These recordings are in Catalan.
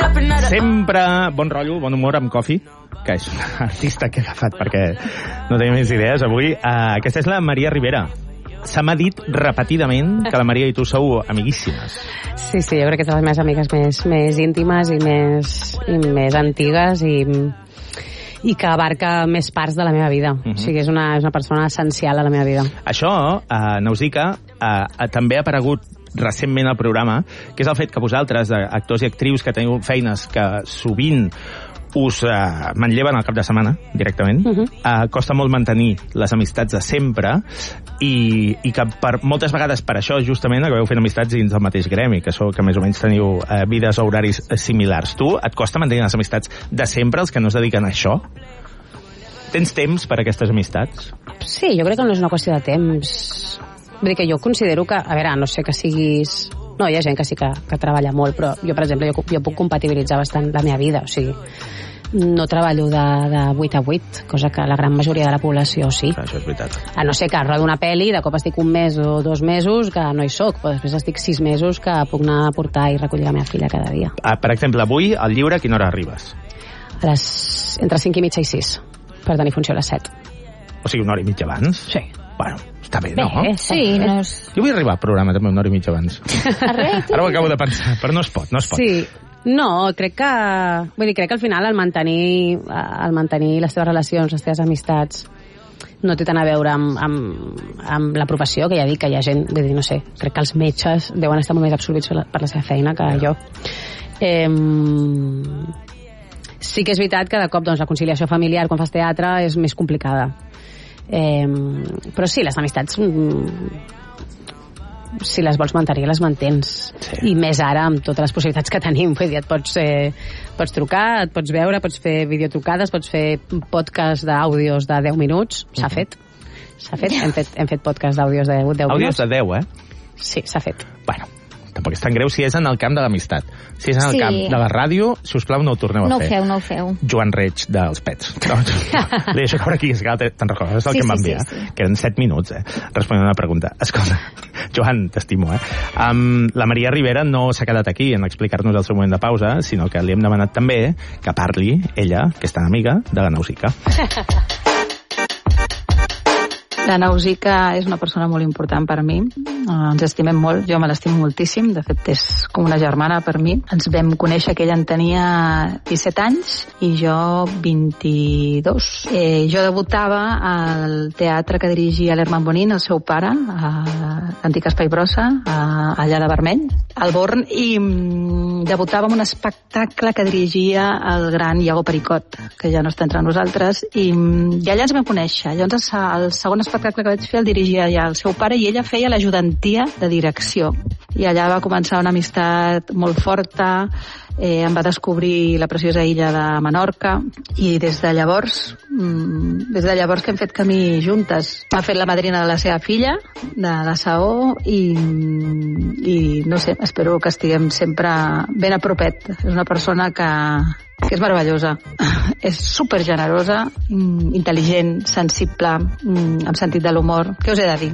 Sempre bon rotllo, bon humor amb Coffee, que és un artista que he agafat perquè no tenia més idees avui. Aquesta és la Maria Rivera. Se m'ha dit repetidament que la Maria i tu sou amiguíssimes. Sí, jo crec que és de les meves amigues més íntimes i més antigues i que abarca més parts de la meva vida. O sigui, és una persona essencial a la meva vida. Això, Nausica, també ha aparegut recentment al programa, que és el fet que vosaltres, actors i actrius que teniu feines que sovint us manlleven al cap de setmana, directament, costa molt mantenir les amistats de sempre i que moltes vegades per això justament acabeu fent amistats dins del mateix gremi, que més o menys teniu vides o horaris similars. Tu, et costa mantenir les amistats de sempre, els que no es dediquen a això? Tens temps per a aquestes amistats? Sí, jo crec que no és una qüestió de temps. Vull dir que jo considero que, a veure, no sé que siguis... No, hi ha gent que sí que treballa molt, però jo, per exemple, jo puc compatibilitzar bastant la meva vida, o sigui, no treballo de 8 a 8, cosa que la gran majoria de la població sí. Això és veritat. A no ser que rodo una pel·li, de cop estic un mes o 2 mesos que no hi soc, però després estic 6 mesos que puc anar a portar i recollir la meva filla cada dia. Per exemple, avui, al llibre, a quina hora arribes? Entre 5 i mitja i 6, per tenir funció a les 7. O sigui, una hora i mitja abans? Sí. Bueno, està bé, no? Sí, no és... Jo vull arribar al programa també una hora i mitja abans. Ara ho acabo de pensar, però no es pot. Sí, no, crec que al final el mantenir les teves relacions, les teves amistats, no té tant a veure amb la professió, que ja dic que hi ha gent, vull dir, no sé, crec que els metges deuen estar molt més absorbits per la seva feina que jo. Sí que és veritat que de cop la conciliació familiar quan fas teatre és més complicada. Però sí, les amistats si les vols mantenir, les mantens. Sí. I més ara amb totes les possibilitats que tenim, vull dir, pots trucar, et pots veure, pots fer videotrucades, pots fer podcast d'àudios de 10 minuts. S'ha fet, hem fet podcast d'àudios de 10 minuts. Àudios de 10, Sí, s'ha fet. Bueno, tampoc és tan greu si és en el camp de l'amistat. Si és en el camp de la ràdio, si us plau, no ho torneu a fer. No ho feu. Joan Reig dels Pets. Li deixo caure aquí, te'n recordes? És el que em va enviar. Que eren 7 minuts, responent a una pregunta. Escolta, Joan, t'estimo, La Maria Rivera no s'ha quedat aquí en explicar-nos el seu moment de pausa, sinó que li hem demanat també que parli, ella, que és tan amiga, de la Nausica. La Nausica és una persona molt important per mi. Ens estimem molt, jo me l'estimo moltíssim. De fet, és com una germana per mi. Ens vam conèixer que ella en tenia 17 anys i jo 22. Jo debutava al teatre que dirigia l'Herman Bonin, el seu pare, a l'antic Espai Brossa, allà de Vermell, al Born, i debutava amb un espectacle que dirigia el gran Iago Pericot, que ja no està entre nosaltres, i allà ens vam conèixer. Llavors, el segon espectacle que vaig fer el dirigia ja el seu pare i ella feia l'ajudantia de direcció. I allà va començar una amistat molt forta, em va descobrir la preciosa illa de Menorca i des de llavors que hem fet camí juntes. M'ha fet la madrina de la seva filla, de la Saó, i no sé, espero que estiguem sempre ben a propet. És una persona que és meravellosa, és supergenerosa, intel·ligent, sensible, amb sentit de l'humor. Què us he de dir?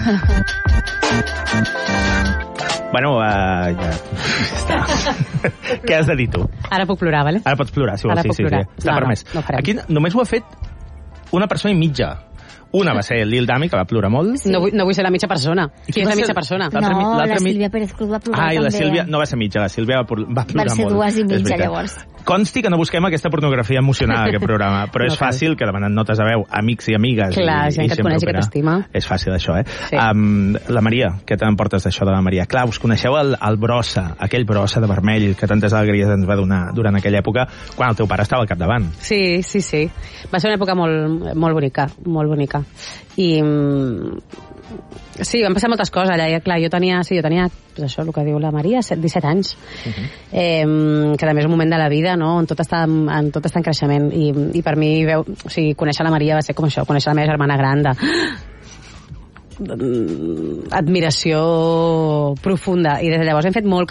Bueno, ja està. Què has de dir tu? Ara puc plorar, vale? Ara pots plorar, si vols. Sí. Està permès. No aquí només ho ha fet una persona i mitja. Una va ser Lil Dami, que va plorar molt. No vull ser la mitja persona. Qui és la mitja persona? No, la Sílvia Pérez Cruz va plorar també. La Sílvia no va ser mitja, la Sílvia va plorar molt. Van ser 2 i mitja, llavors. Consti que no busquem aquesta pornografia emocional, aquest programa, però és fàcil que demanant notes de veu, amics i amigues... Clar, gent que et coneix i que t'estima. És fàcil, això, Sí. La Maria, què te'n portes d'això de la Maria? Clar, us coneixeu el Brossa, aquell Brossa de vermell que tantes alegries ens va donar durant aquella època, quan el teu pare estava al capdavant. Sí. Va ser una època molt bonica, molt bonica. I sí, van passar moltes coses allà. Clar, jo tenia pues això, el que diu la Maria, 17 anys, que també és un moment de la vida, no?, on tot està en creixement, i per mi conèixer la Maria va ser com això, conèixer la meva germana gran, admiració profunda, i des de llavors hem fet molt